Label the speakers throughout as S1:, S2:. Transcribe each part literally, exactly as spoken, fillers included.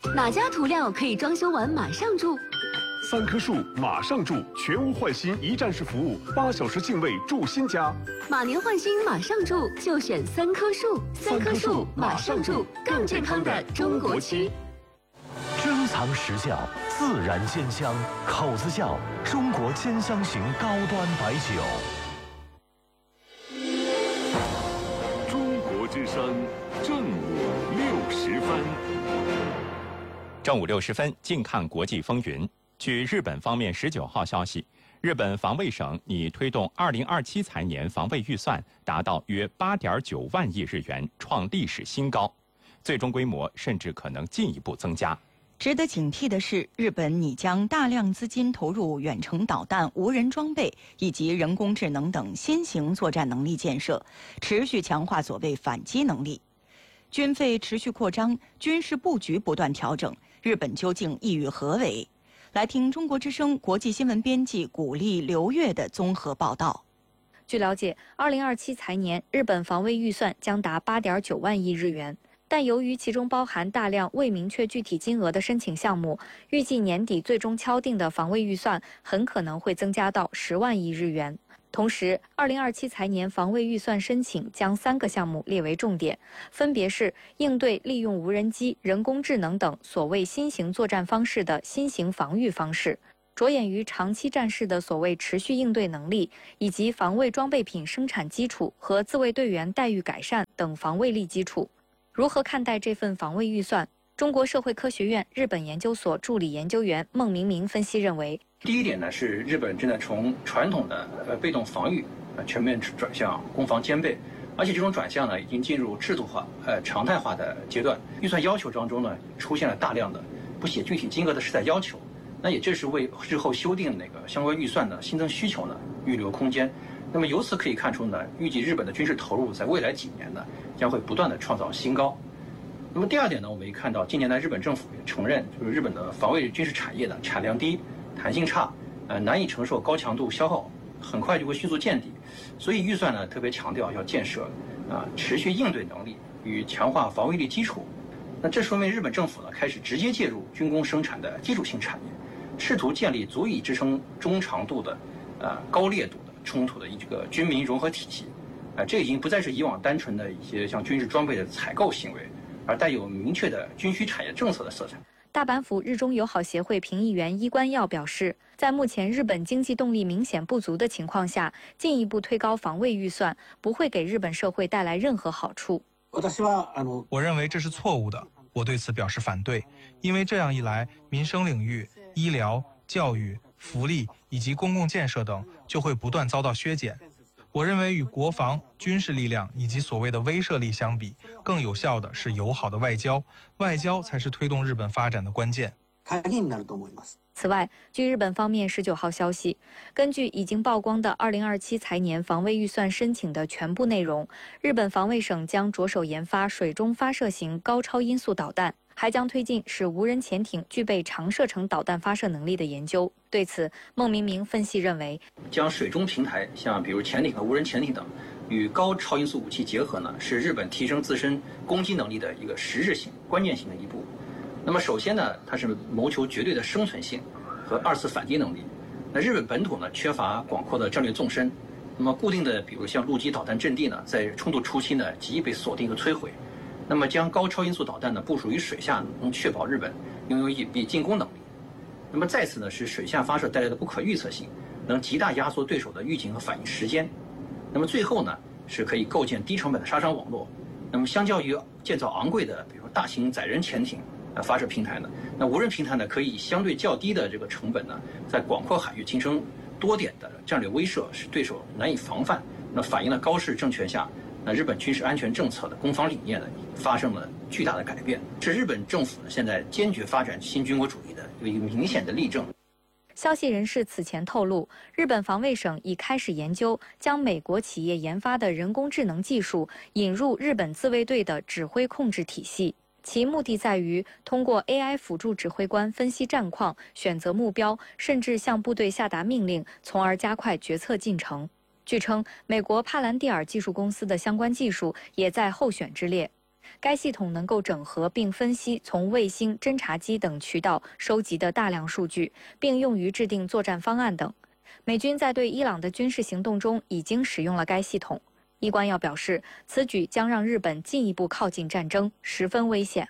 S1: 哪家涂料可以装修完马上住？
S2: 三棵树马上住，全屋换新一站式服务，八小时净位住新家。
S1: 马年换新马上住，就选三棵树。三棵树马上住，更健康的中国区。
S3: 珍藏实窖，自然鲜香，口子窖，中国兼香型高端白酒。
S4: 中国之声，正午六时分。
S5: 正午六十分，近看国际风云。据日本方面十九号消息，日本防卫省拟推动二零二七财年防卫预算达到约八点九万亿日元，创历史新高，最终规模甚至可能进一步增加。
S6: 值得警惕的是，日本拟将大量资金投入远程导弹、无人装备以及人工智能等新型作战能力建设，持续强化所谓反击能力。军费持续扩张，军事布局不断调整，日本究竟意欲何为？来听中国之声国际新闻编辑古丽、刘越的综合报道。
S7: 据了解，二零二七财年日本防卫预算将达八点九万亿日元，但由于其中包含大量未明确具体金额的申请项目，预计年底最终敲定的防卫预算很可能会增加到十万亿日元。同时，二零二七财年防卫预算申请将三个项目列为重点，分别是应对利用无人机、人工智能等所谓新型作战方式的新型防御方式，着眼于长期战事的所谓持续应对能力，以及防卫装备品生产基础和自卫队员待遇改善等防卫力基础。如何看待这份防卫预算？中国社会科学院日本研究所助理研究员孟明明分析认为，
S8: 第一点呢是日本正在从传统的呃被动防御呃全面转向攻防兼备，而且这种转向呢已经进入制度化呃常态化的阶段。预算要求当中呢出现了大量的不写具体金额的实在要求，那也正是为日后修订那个相关预算的新增需求呢预留空间。那么由此可以看出呢，预计日本的军事投入在未来几年呢将会不断的创造新高。那么第二点呢，我们也看到近年来日本政府也承认，就是日本的防卫军事产业的产量低、弹性差，呃，难以承受高强度消耗，很快就会迅速见底。所以预算呢特别强调要建设啊、呃、持续应对能力与强化防卫力基础。那这说明日本政府呢开始直接介入军工生产的基础性产业，试图建立足以支撑中长度的呃高烈度的冲突的一个军民融合体系。啊、呃，这已经不再是以往单纯的一些像军事装备的采购行为，而带有明确的军需产业政策的色彩。
S7: 大阪府日中友好协会评议员伊关耀表示，在目前日本经济动力明显不足的情况下，进一步推高防卫预算不会给日本社会带来任何好处。
S9: 我认为这是错误的，我对此表示反对，因为这样一来，民生领域、医疗、教育、福利以及公共建设等就会不断遭到削减。我认为与国防、军事力量以及所谓的威慑力相比，更有效的是友好的外交，外交才是推动日本发展的关键。
S7: 此外，据日本方面十九号消息，根据已经曝光的二零二七财年防卫预算申请的全部内容，日本防卫省将着手研发水中发射型高超音速导弹，还将推进使无人潜艇具备长射程导弹发射能力的研究。对此，孟明明分析认为，
S8: 将水中平台，像比如潜艇和无人潜艇等，与高超音速武器结合呢，是日本提升自身攻击能力的一个实质性、关键性的一步。那么首先呢，它是谋求绝对的生存性和二次反击能力。那日本本土呢缺乏广阔的战略纵深，那么固定的比如像陆基导弹阵地呢，在冲突初期呢极易被锁定和摧毁。那么将高超音速导弹呢部署于水下，能确保日本拥有隐蔽进攻能力。那么再次呢是水下发射带来的不可预测性，能极大压缩对手的预警和反应时间。那么最后呢是可以构建低成本的杀伤网络。那么相较于建造昂贵的比如大型载人潜艇呃发射平台呢，那无人平台呢可以以相对较低的这个成本呢，在广阔海域形成多点的战略威慑，使对手难以防范。那反映了高市政权下，那日本军事安全政策的攻防理念呢发生了巨大的改变，是日本政府呢现在坚决发展新军国主义的有一个明显的例证。
S7: 消息人士此前透露，日本防卫省已开始研究将美国企业研发的人工智能技术引入日本自卫队的指挥控制体系，其目的在于通过 A I 辅助指挥官分析战况、选择目标，甚至向部队下达命令，从而加快决策进程。据称，美国帕兰蒂尔技术公司的相关技术也在候选之列。 该系统能够整合并分析从卫星、侦察机等渠道收集的大量数据，并用于制定作战方案等。美军在对伊朗的军事行动中已经使用了该系统。伊关耀表示，此举将让日本进一步靠近战争，十分危险。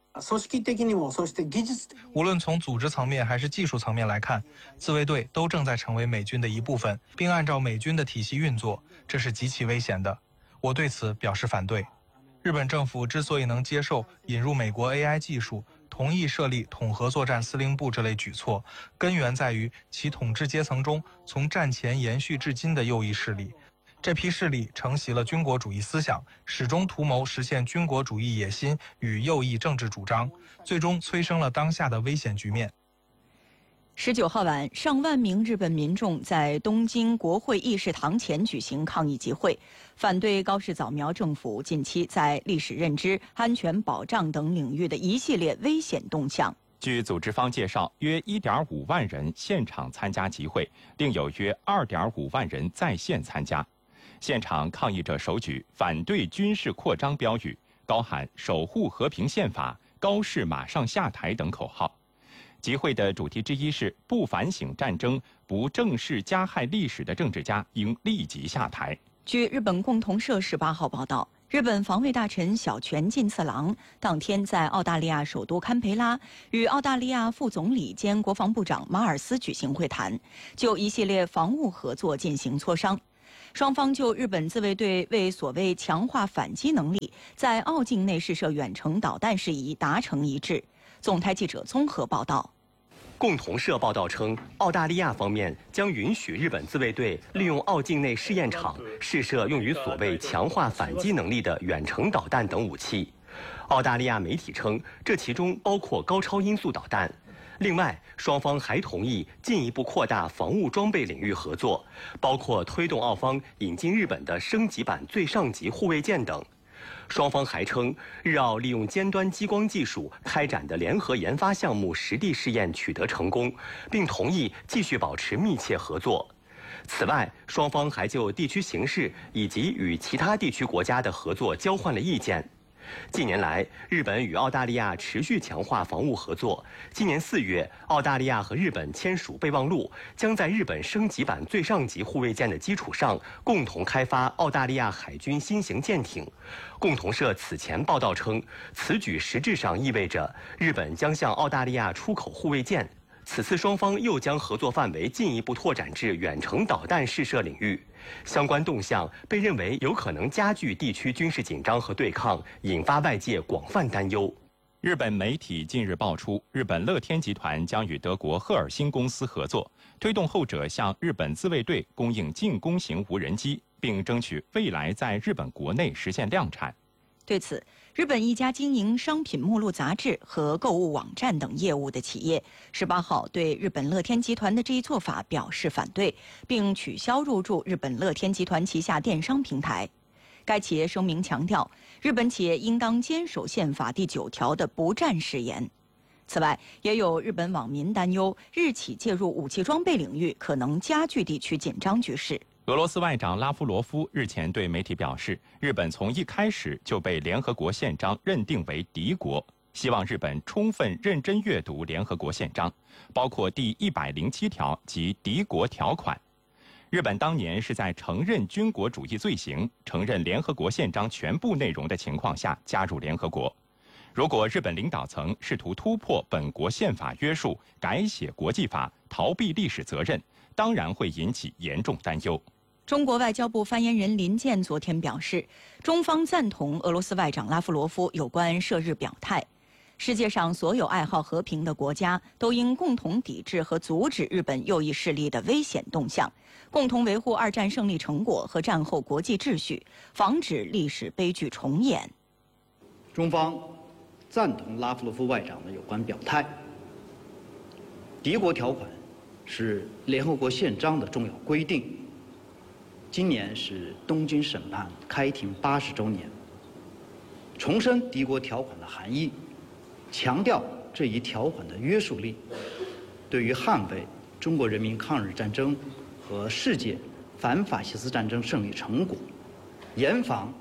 S9: 无论从组织层面还是技术层面来看，自卫队都正在成为美军的一部分，并按照美军的体系运作，这是极其危险的。我对此表示反对。日本政府之所以能接受引入美国 A I 技术，同意设立统合作战司令部这类举措，根源在于其统治阶层中从战前延续至今的右翼势力。这批势力承袭了军国主义思想，始终图谋实现军国主义野心与右翼政治主张，最终催生了当下的危险局面。
S6: 十九号晚，上万名日本民众在东京国会议事堂前举行抗议集会，反对高市早苗政府近期在历史认知、安全保障等领域的一系列危险动向。
S5: 据组织方介绍，约 一点五万人现场参加集会，另有约 二点五万人在线参加。现场抗议者手举反对军事扩张标语，高喊守护和平宪法、高市马上下台等口号。集会的主题之一是不反省战争、不正视加害历史的政治家应立即下台。
S6: 据日本共同社十八号报道，日本防卫大臣小泉进次郎当天在澳大利亚首都堪培拉与澳大利亚副总理兼国防部长马尔斯举行会谈，就一系列防务合作进行磋商。双方就日本自卫队为所谓强化反击能力，在澳境内试射远程导弹事宜达成一致。总台记者综合报道。
S10: 共同社报道称，澳大利亚方面将允许日本自卫队利用澳境内试验场试射用于所谓强化反击能力的远程导弹等武器。澳大利亚媒体称，这其中包括高超音速导弹。另外，双方还同意进一步扩大防务装备领域合作，包括推动澳方引进日本的升级版最上级护卫舰等。双方还称，日澳利用尖端激光技术开展的联合研发项目实地试验取得成功，并同意继续保持密切合作。此外，双方还就地区形势以及与其他地区国家的合作交换了意见。近年来，日本与澳大利亚持续强化防务合作。今年四月，澳大利亚和日本签署备忘录，将在日本升级版最上级护卫舰的基础上，共同开发澳大利亚海军新型舰艇。共同社此前报道称，此举实质上意味着日本将向澳大利亚出口护卫舰。此次双方又将合作范围进一步拓展至远程导弹试射领域。相关动向被认为有可能加剧地区军事紧张和对抗，引发外界广泛担忧。
S5: 日本媒体近日爆出，日本乐天集团将与德国赫尔辛公司合作，推动后者向日本自卫队供应进攻型无人机，并争取未来在日本国内实现量产。
S6: 对此，日本一家经营商品目录杂志和购物网站等业务的企业十八号对日本乐天集团的这一做法表示反对，并取消入驻日本乐天集团旗下电商平台。该企业声明强调，日本企业应当坚守宪法第九条的不战誓言。此外，也有日本网民担忧，日企介入武器装备领域可能加剧地区紧张局势。
S5: 俄罗斯外长拉夫罗夫日前对媒体表示，日本从一开始就被联合国宪章认定为敌国，希望日本充分认真阅读联合国宪章，包括第一百零七条及敌国条款。日本当年是在承认军国主义罪行、承认联合国宪章全部内容的情况下加入联合国。如果日本领导层试图突破本国宪法约束，改写国际法，逃避历史责任，当然会引起严重担忧。
S6: 中国外交部发言人林健昨天表示，中方赞同俄罗斯外长拉夫罗夫有关涉日表态。世界上所有爱好和平的国家都应共同抵制和阻止日本右翼势力的危险动向，共同维护二战胜利成果和战后国际秩序，防止历史悲剧重演。
S11: 中方赞同拉夫罗夫外长的有关表态。敌国条款是联合国宪章的重要规定。今年是东京审判开庭八十周年，重申敌国条款的含义，强调这一条款的约束力，对于捍卫中国人民抗日战争和世界反法西斯战争胜利成果，严防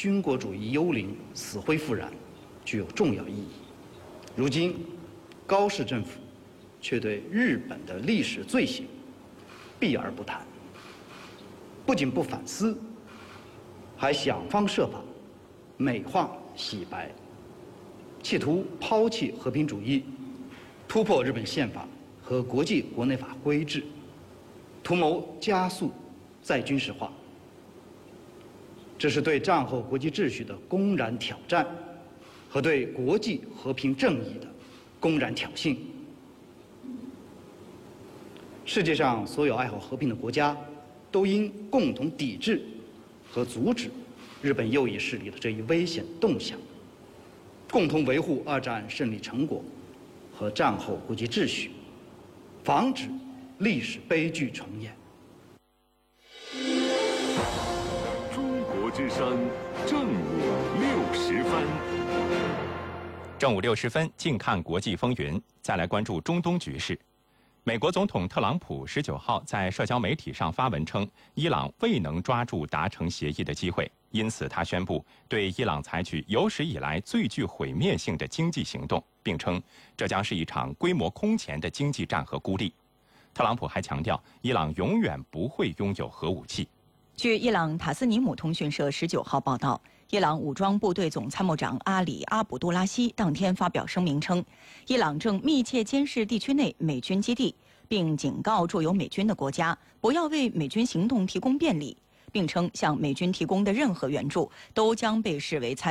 S11: 军国主义幽灵死灰复燃，具有重要意义。如今，高市政府却对日本的历史罪行避而不谈，不仅不反思，还想方设法美化洗白，企图抛弃和平主义，突破日本宪法和国际国内法规制，图谋加速再军事化。这是对战后国际秩序的公然挑战，和对国际和平正义的公然挑衅。世界上所有爱好和平的国家，都应共同抵制和阻止日本右翼势力的这一危险动向，共同维护二战胜利成果和战后国际秩序，防止历史悲剧重演。
S4: 中国之声正午六时分。
S5: 正午六十分，近看国际风云。再来关注中东局势。美国总统特朗普十九号在社交媒体上发文称，伊朗未能抓住达成协议的机会，因此他宣布对伊朗采取有史以来最具毁灭性的经济行动，并称这将是一场规模空前的经济战和孤立。特朗普还强调，伊朗永远不会拥有核武器。
S6: 据伊朗塔斯尼姆通讯社十九号报道，伊朗武装部队总参谋长阿里·阿卜杜拉希当天发表声明称，伊朗正密切监视地区内美军基地，并警告驻有美军的国家不要为美军行动提供便利，并称向美军提供的任何援助都将被视为参